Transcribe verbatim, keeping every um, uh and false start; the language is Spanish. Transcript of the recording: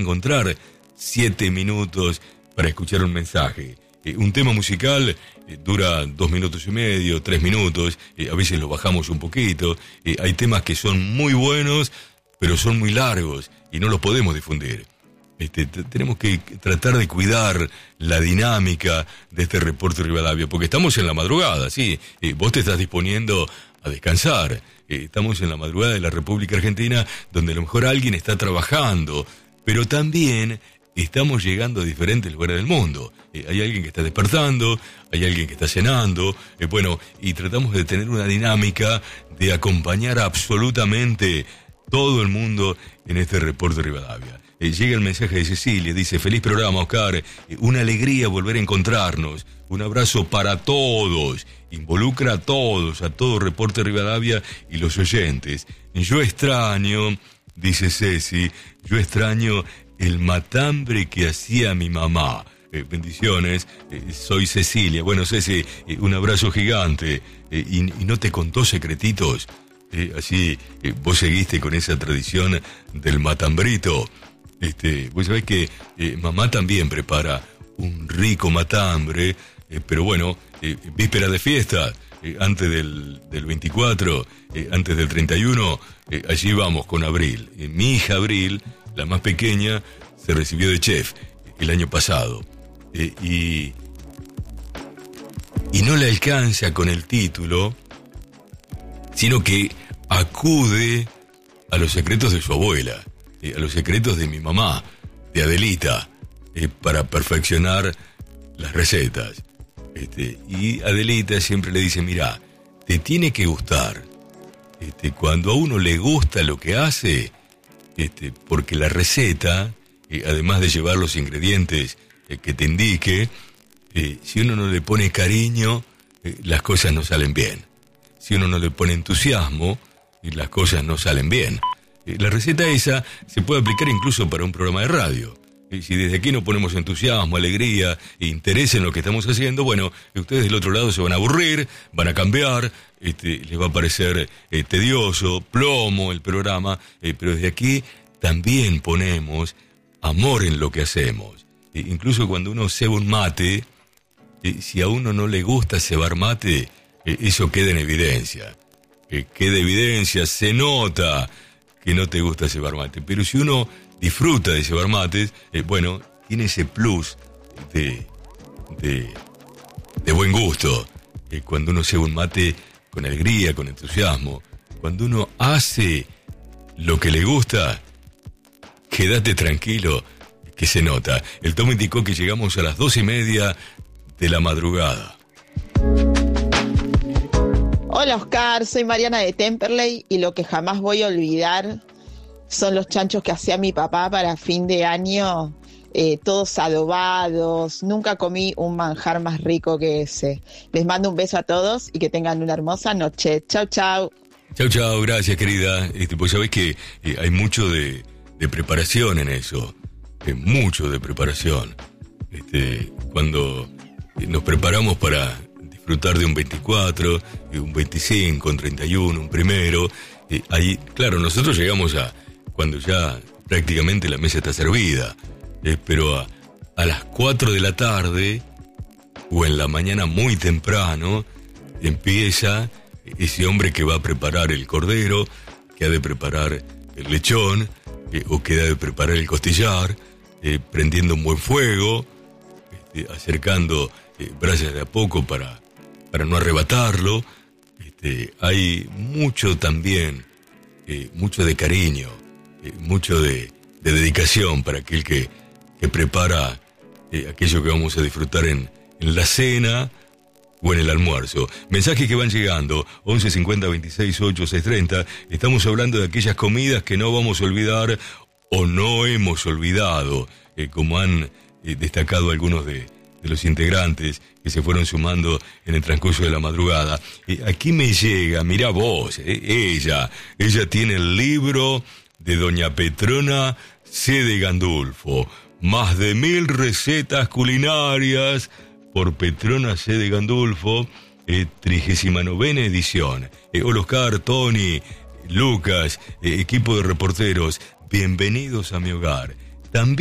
encontrar siete minutos para escuchar un mensaje. Eh, un tema musical eh, dura dos minutos y medio, tres minutos, eh, a veces lo bajamos un poquito. Eh, hay temas que son muy buenos, pero son muy largos y no los podemos difundir. Este, t- tenemos que tratar de cuidar la dinámica de este reporte Rivadavia, porque estamos en la madrugada, sí, eh, vos te estás disponiendo a descansar, eh, estamos en la madrugada de la República Argentina, donde a lo mejor alguien está trabajando, pero también estamos llegando a diferentes lugares del mundo. Eh, hay alguien que está despertando, hay alguien que está cenando, eh, bueno, y tratamos de tener una dinámica de acompañar absolutamente todo el mundo en este reporte Rivadavia. Eh, llega el mensaje de Cecilia, dice: feliz programa, Oscar, eh, una alegría volver a encontrarnos, un abrazo para todos, involucra a todos, a todo reporte Rivadavia y los oyentes. Yo extraño, dice Ceci, yo extraño el matambre que hacía mi mamá. Eh, bendiciones, eh, soy Cecilia. Bueno, Ceci, eh, un abrazo gigante. Eh, y, y no te contó secretitos? Eh, así, eh, vos seguiste con esa tradición del matambrito. Este, vos sabés que eh, mamá también prepara un rico matambre, eh, pero bueno, eh, víspera de fiesta, eh, antes del, del veinticuatro, eh, antes del treinta y uno, eh, allí vamos con Abril. Eh, mi hija Abril, la más pequeña, se recibió de chef el año pasado. Eh, y, y no le alcanza con el título, sino que acude a los secretos de su abuela, eh, a los secretos de mi mamá, de Adelita, eh, para perfeccionar las recetas. Este, y Adelita siempre le dice: mirá, te tiene que gustar. Este, cuando a uno le gusta lo que hace, este, porque la receta, eh, además de llevar los ingredientes eh, que te indique, eh, si uno no le pone cariño, eh, las cosas no salen bien. Si uno no le pone entusiasmo, y las cosas no salen bien. Eh, la receta esa se puede aplicar incluso para un programa de radio. Eh, si desde aquí no ponemos entusiasmo, alegría e interés en lo que estamos haciendo, bueno, ustedes del otro lado se van a aburrir, van a cambiar, este, les va a parecer eh, tedioso, plomo el programa, eh, pero desde aquí también ponemos amor en lo que hacemos. Eh, incluso cuando uno ceba un mate, eh, si a uno no le gusta cebar mate, eh, eso queda en evidencia. Eh, queda evidencia, se nota que no te gusta cebar mate. Pero si uno disfruta de cebar mates, eh, bueno, tiene ese plus de, de, de buen gusto. Eh, cuando uno ceba un mate con alegría, con entusiasmo, cuando uno hace lo que le gusta, quédate tranquilo, que se nota. El Tomo indicó que llegamos a las dos y media de la madrugada. Hola Oscar, soy Mariana de Temperley y lo que jamás voy a olvidar son los chanchos que hacía mi papá para fin de año, eh, todos adobados. Nunca comí un manjar más rico que ese. Les mando un beso a todos y que tengan una hermosa noche. Chau, chau. Chau, chau, gracias querida. Este, pues sabés que eh, hay mucho de, de preparación en eso, eh, mucho de preparación. Este, cuando eh, nos preparamos para disfrutar de un veinticuatro, un veinticinco, un treinta y uno, un primero. Eh, ahí, claro, nosotros llegamos a cuando ya prácticamente la mesa está servida, eh, pero a, a las cuatro de la tarde o en la mañana muy temprano empieza ese hombre que va a preparar el cordero, que ha de preparar el lechón, eh, o que ha de preparar el costillar, eh, prendiendo un buen fuego, este, acercando eh, brasas de a poco para para no arrebatarlo. Este, hay mucho también, eh, mucho de cariño, eh, mucho de, de dedicación para aquel que, que prepara eh, aquello que vamos a disfrutar en, en la cena o en el almuerzo. Mensajes que van llegando, once cincuenta veintiséis ocho seis treinta. Estamos hablando de aquellas comidas que no vamos a olvidar o no hemos olvidado, eh, como han eh, destacado algunos de de los integrantes que se fueron sumando en el transcurso de la madrugada. Eh, aquí me llega, mirá vos, eh, ella, ella tiene el libro de doña Petrona C. de Gandulfo, más de mil recetas culinarias por Petrona C. de Gandulfo, eh, trigésima novena edición. Eh, hola Oscar, Tony, Lucas, eh, equipo de reporteros, bienvenidos a mi hogar. también